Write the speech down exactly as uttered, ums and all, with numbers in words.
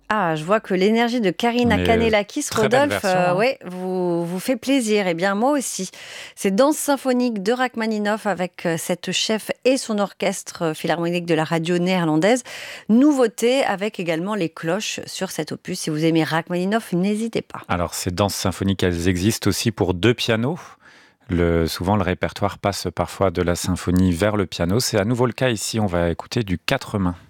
Ah, je vois que l'énergie de Karina Mais euh, Kanellakis, très belle Rodolphe, version, euh, hein. ouais, vous, vous fait plaisir. Eh bien, moi aussi. C'est Danse symphonique de Rachmaninoff avec euh, cette chef et son orchestre euh, philharmonique de la radio néerlandaise. Nouveauté avec également les cloches sur cet opus. Si vous aimez Rachmaninoff, n'hésitez pas. Alors, ces danses symphoniques, elles existent aussi pour deux pianos. Le, souvent, le répertoire passe parfois de la symphonie vers le piano. C'est à nouveau le cas ici. On va écouter du quatre mains.